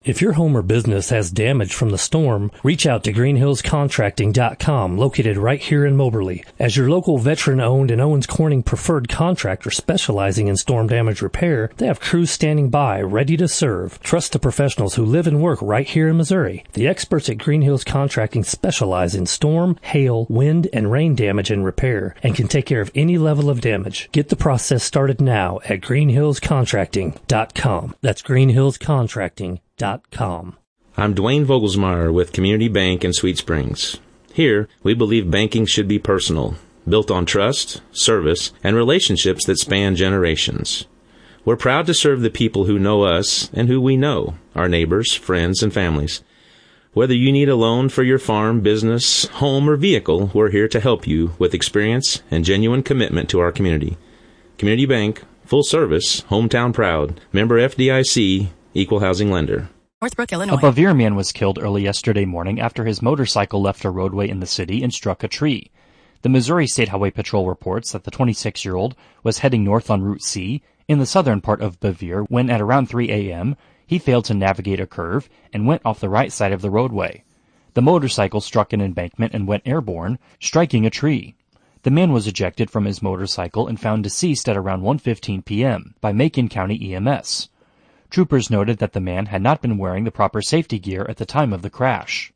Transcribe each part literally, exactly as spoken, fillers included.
If your home or business has damage from the storm, reach out to green hills contracting dot com, located right here in Moberly. As your local veteran-owned and Owens Corning preferred contractor specializing in storm damage repair, they have crews standing by, ready to serve. Trust the professionals who live and work right here in Missouri. The experts at Green Hills Contracting specialize in storm, hail, wind, and rain damage and repair, and can take care of any level of damage. Get the process started now at green hills contracting dot com. That's green hills contracting dot com. I'm Dwayne Vogelsmeyer with Community Bank in Sweet Springs. Here, we believe banking should be personal, built on trust, service, and relationships that span generations. We're proud to serve the people who know us and who we know, our neighbors, friends, and families. Whether you need a loan for your farm, business, home, or vehicle, we're here to help you with experience and genuine commitment to our community. Community Bank, full service, hometown proud, member F D I C, equal housing lender. Northbrook, Illinois. A Bevere man was killed early yesterday morning after his motorcycle left a roadway in the city and struck a tree. The Missouri State Highway Patrol reports that the twenty-six-year-old was heading north on Route C in the southern part of Bevere when at around three a.m. he failed to navigate a curve and went off the right side of the roadway. The motorcycle struck an embankment and went airborne, striking a tree. The man was ejected from his motorcycle and found deceased at around one fifteen p.m. by Macon County E M S. Troopers noted that the man had not been wearing the proper safety gear at the time of the crash.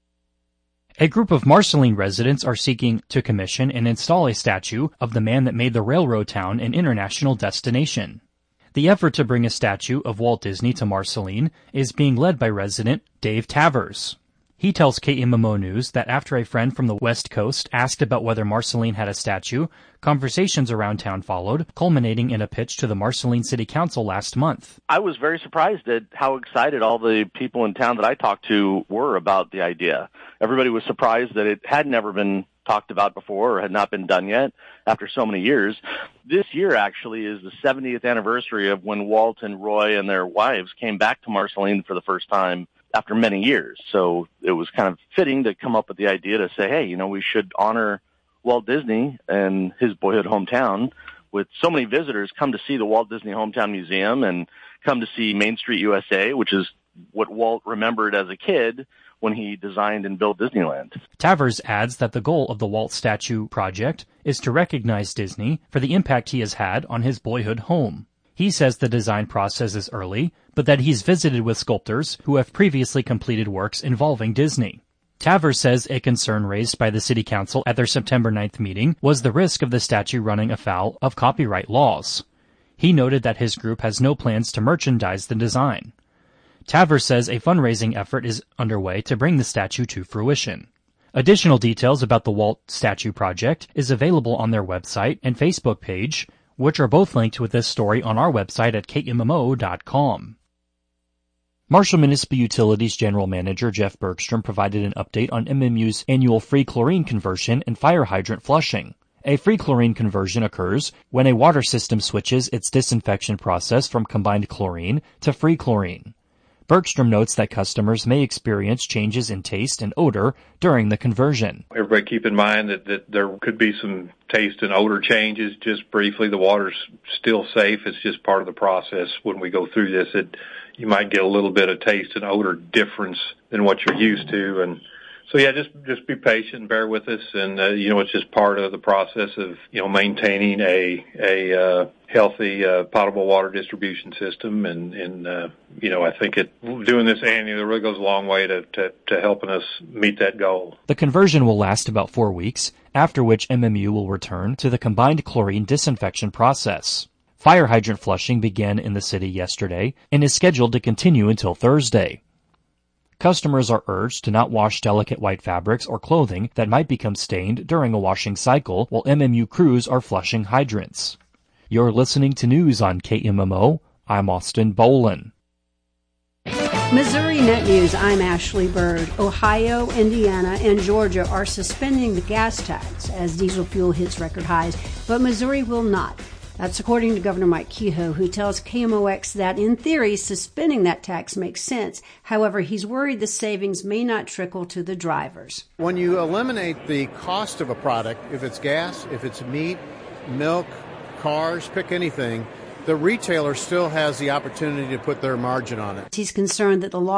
A group of Marceline residents are seeking to commission and install a statue of the man that made the railroad town an international destination. The effort to bring a statue of Walt Disney to Marceline is being led by resident Dave Tavers. He tells K M M O News that after a friend from the West Coast asked about whether Marceline had a statue, conversations around town followed, culminating in a pitch to the Marceline City Council last month. I was very surprised at how excited all the people in town that I talked to were about the idea. Everybody was surprised that it had never been talked about before or had not been done yet after so many years. This year actually is the seventieth anniversary of when Walt and Roy and their wives came back to Marceline for the first time after many years. So it was kind of fitting to come up with the idea to say, hey, you know, we should honor Walt Disney and his boyhood hometown with so many visitors come to see the Walt Disney Hometown Museum and come to see Main Street U S A, which is what Walt remembered as a kid when he designed and built Disneyland. Tavers adds that the goal of the Walt Statue project is to recognize Disney for the impact he has had on his boyhood home. He says the design process is early, but that he's visited with sculptors who have previously completed works involving Disney. Tavers says a concern raised by the City Council at their September ninth meeting was the risk of the statue running afoul of copyright laws. He noted that his group has no plans to merchandise the design. Tavers says a fundraising effort is underway to bring the statue to fruition. Additional details about the Walt Statue project is available on their website and Facebook page, which are both linked with this story on our website at K M M O dot com. Marshall Municipal Utilities General Manager Jeff Bergstrom provided an update on M M U's annual free chlorine conversion and fire hydrant flushing. A free chlorine conversion occurs when a water system switches its disinfection process from combined chlorine to free chlorine. Bergstrom notes that customers may experience changes in taste and odor during the conversion. Everybody keep in mind that, that there could be some taste and odor changes. Just briefly, the water's still safe. It's just part of the process. When we go through this, it, you might get a little bit of taste and odor difference than what you're used to. And so, yeah, just just be patient and bear with us. And, uh, you know, it's just part of the process of, you know, maintaining a a uh, healthy uh, potable water distribution system. And, and uh, you know, I think it doing this annually really goes a long way to, to, to helping us meet that goal. The conversion will last about four weeks, after which M M U will return to the combined chlorine disinfection process. Fire hydrant flushing began in the city yesterday and is scheduled to continue until Thursday. Customers are urged to not wash delicate white fabrics or clothing that might become stained during a washing cycle while M M U crews are flushing hydrants. You're listening to news on K M M O. I'm Austin Bolin. Missouri Net News, I'm Ashley Bird. Ohio, Indiana, and Georgia are suspending the gas tax as diesel fuel hits record highs, but Missouri will not. That's according to Governor Mike Kehoe, who tells K M O X that, in theory, suspending that tax makes sense. However, he's worried the savings may not trickle to the drivers. When you eliminate the cost of a product, if it's gas, if it's meat, milk, cars, pick anything, the retailer still has the opportunity to put their margin on it. He's concerned that the law